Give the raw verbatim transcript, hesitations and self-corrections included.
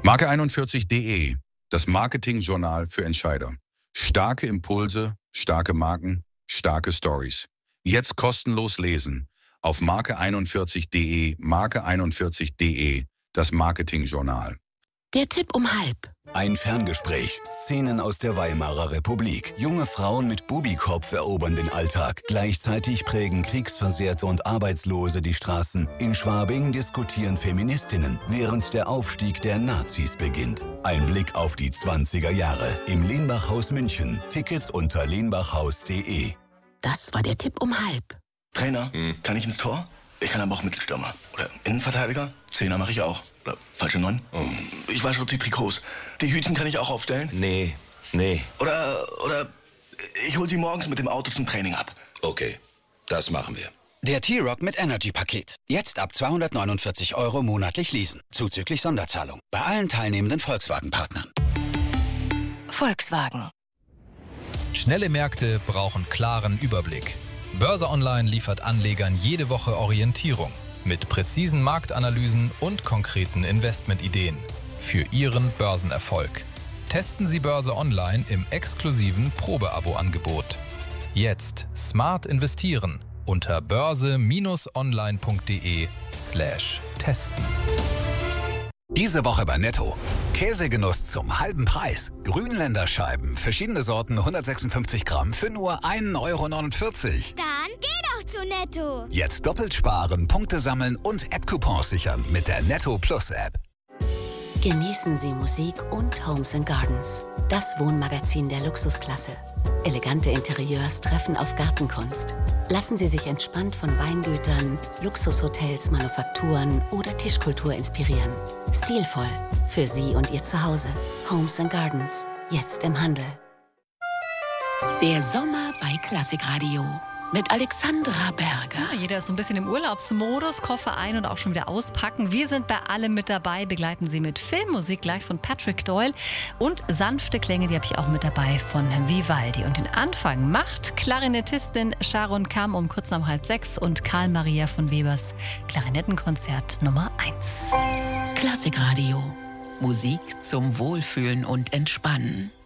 Marke einundvierzig punkt de, das Marketingjournal für Entscheider. Starke Impulse, starke Marken, starke Stories. Jetzt kostenlos lesen auf Marke einundvierzig punkt de, Marke einundvierzig punkt de, das Marketingjournal. Der Tipp um halb. Ein Ferngespräch. Szenen aus der Weimarer Republik. Junge Frauen mit Bubikopf erobern den Alltag. Gleichzeitig prägen Kriegsversehrte und Arbeitslose die Straßen. In Schwabing diskutieren Feministinnen, während der Aufstieg der Nazis beginnt. Ein Blick auf die zwanziger Jahre im Lenbachhaus München. Tickets unter lenbachhaus punkt de. Das war der Tipp um halb. Trainer, hm. kann ich ins Tor? Ich kann aber auch Mittelstürmer. Oder Innenverteidiger? Zehner mache ich auch. Oder falsche Neun? Oh. Ich wasche die Trikots. Die Hütchen kann ich auch aufstellen? Nee, nee. Oder, oder ich hol sie morgens mit dem Auto zum Training ab. Okay, das machen wir. Der T-Rock mit Energy-Paket. Jetzt ab zweihundertneunundvierzig Euro monatlich leasen. Zuzüglich Sonderzahlung. Bei allen teilnehmenden Volkswagen-Partnern. Volkswagen. Schnelle Märkte brauchen klaren Überblick. Börse Online liefert Anlegern jede Woche Orientierung mit präzisen Marktanalysen und konkreten Investmentideen für Ihren Börsenerfolg. Testen Sie Börse Online im exklusiven Probeabo-Angebot. Jetzt smart investieren unter börse-online.de slash testen. Diese Woche bei Netto. Käsegenuss zum halben Preis. Grünländerscheiben, verschiedene Sorten, hundertsechsundfünfzig Gramm für nur ein Euro neunundvierzig. Dann geh doch zu Netto. Jetzt doppelt sparen, Punkte sammeln und App-Coupons sichern mit der Netto Plus App. Genießen Sie Musik und Homes and Gardens. Das Wohnmagazin der Luxusklasse. Elegante Interieurs treffen auf Gartenkunst. Lassen Sie sich entspannt von Weingütern, Luxushotels, Manufakturen oder Tischkultur inspirieren. Stilvoll für Sie und Ihr Zuhause. Homes and Gardens. Jetzt im Handel. Der Sommer bei Klassikradio. Mit Alexandra Berger. Ja, jeder ist so ein bisschen im Urlaubsmodus, Koffer ein und auch schon wieder auspacken. Wir sind bei allem mit dabei, begleiten Sie mit Filmmusik gleich von Patrick Doyle und sanfte Klänge, die habe ich auch mit dabei von Vivaldi. Und den Anfang macht Klarinettistin Sharon Kamm um kurz nach halb sechs und Karl Maria von Webers Klarinettenkonzert Nummer eins. Klassikradio. Musik zum Wohlfühlen und Entspannen.